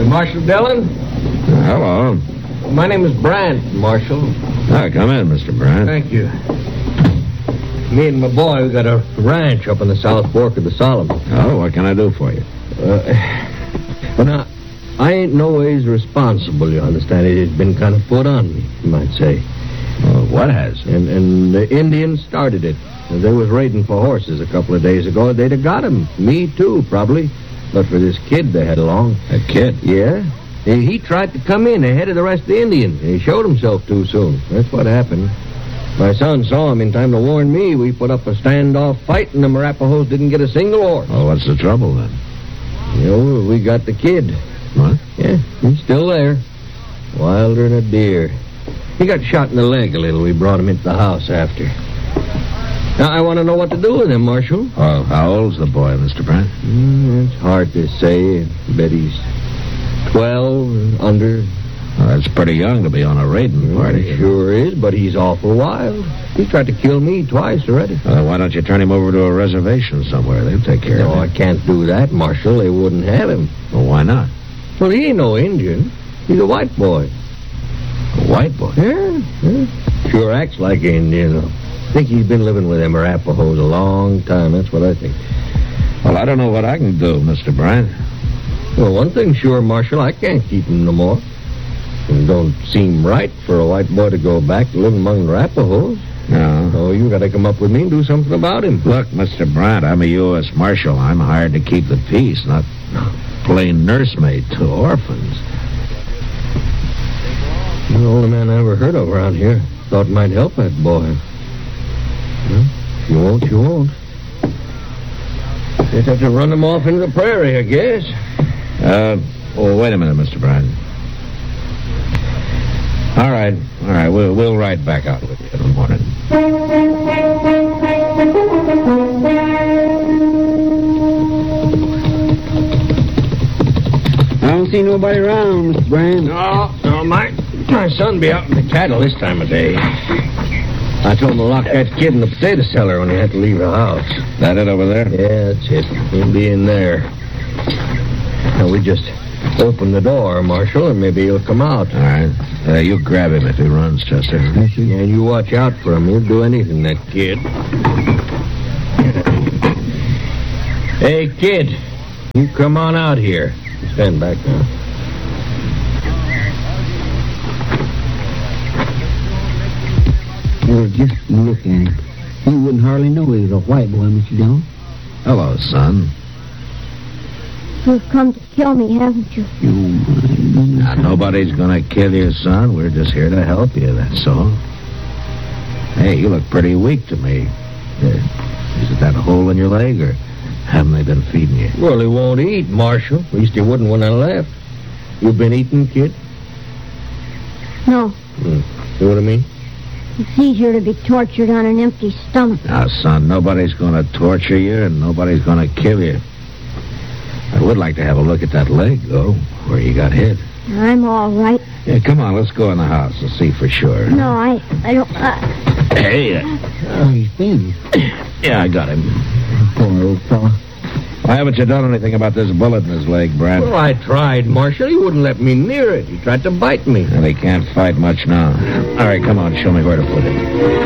Marshal Dillon? Hello. My name is Brandt, Marshal. Come in, Mr. Brandt. Thank you. Me and my boy, we got a ranch up in the South Fork of the Solomon. Oh, what can I do for you? But now, I ain't no ways responsible, you understand. It has been kind of put on me, you might say. Well, what has? And the Indians started it. They was raiding for horses a couple of days ago. They'd have got him. Me, too, probably. But for this kid they had along. A kid? Yeah. He tried to come in ahead of the rest of the Indians. He showed himself too soon. That's what happened. My son saw him in time to warn me. We put up a standoff fight, and the Arapahoes didn't get a single horse. Oh, what's the trouble, then? You know, we got the kid. What? Yeah, he's still there. Wilder than a deer. He got shot in the leg a little. We brought him into the house after. Now, I want to know what to do with him, Marshal. Oh, how old's the boy, Mr. Brandt? It's hard to say. I bet he's 12 under. Well, that's pretty young to be on a raiding party. Sure is, but he's awful wild. He tried to kill me twice already. Why don't you turn him over to a reservation somewhere? They'll take care of him. No, I can't do that, Marshal. They wouldn't have him. Well, why not? Well, he ain't no Indian. He's a white boy. A white boy? Yeah. Sure acts like an Indian, though. I think he's been living with them Arapahoes a long time. That's what I think. Well, I don't know what I can do, Mr. Brandt. Well, one thing sure, Marshal, I can't keep him no more. It don't seem right for a white boy to go back to live among the Arapahoes. No. Oh, you got to come up with me and do something about him. Look, Mr. Brandt, I'm a U.S. Marshal. I'm hired to keep the peace, not plain nursemaid to orphans. You're the only man I ever heard of around here. Thought might help that boy. Well, if you won't, you won't. Just have to run him off into the prairie, I guess. Wait a minute, Mr. Brandt. All right. We'll ride back out with you in the morning. I don't see nobody around, Mr. Brandt. No, my son be out in the cattle this time of day. I told him to lock that kid in the potato cellar when he had to leave the house. That it over there? Yeah, that's it. He'll be in there. Now, we just open the door, Marshal, and maybe he'll come out. All right. You grab him if he runs, Chester. Yeah, and you watch out for him. He'll do anything, that kid. Hey, kid. You come on out here. Stand back now. Well, just look at him. You wouldn't hardly know he was a white boy, Mr. Dillon. Hello, son. You've come to kill me, haven't you? Oh, my goodness. Now, nobody's going to kill you, son. We're just here to help you, that's all. Hey, you look pretty weak to me. Is it that hole in your leg, or haven't they been feeding you? Well, he won't eat, Marshal. At least he wouldn't when I left. You been eating, kid? No. See what I mean? It's easier to be tortured on an empty stomach. Now, son, nobody's going to torture you, and nobody's going to kill you. I would like to have a look at that leg, though, where you got hit. I'm all right. Yeah, come on, let's go in the house and see for sure. No, I don't... Hey, Oh, he's thin. yeah, I got him. Poor old fella. Why haven't you done anything about this bullet in his leg, Brad? Well, I tried, Marshal. He wouldn't let me near it. He tried to bite me. Well, he can't fight much now. All right, come on, show me where to put it.